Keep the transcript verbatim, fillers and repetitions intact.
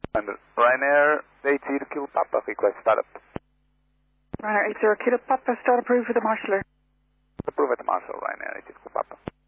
And Ryanair eight zero Kilo Papa, request startup. Ryanair eight zero Kilo Papa, start approved for the marshaller. Approve at the Marshall, Ryanair eight zero Kilo Papa.